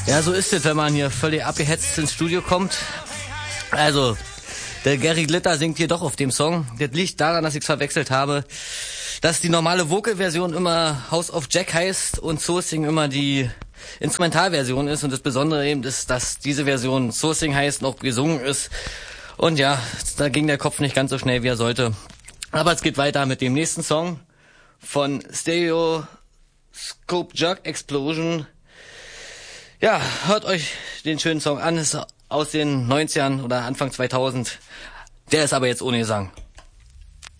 Ja, so ist es, wenn man hier völlig abgehetzt ins Studio kommt. Also, der Gary Glitter singt hier doch auf dem Song. Das liegt daran, dass ich es verwechselt habe, dass die normale Vocal-Version immer House of Jack heißt und Sourcing immer die Instrumentalversion ist. Und das Besondere eben ist, dass diese Version Sourcing heißt und auch gesungen ist. Und ja, da ging der Kopf nicht ganz so schnell, wie er sollte. Aber es geht weiter mit dem nächsten Song von Stereoscope Jerk Explosion. Ja, hört euch den schönen Song an, ist aus den 90ern oder Anfang 2000. Der ist aber jetzt ohne Gesang.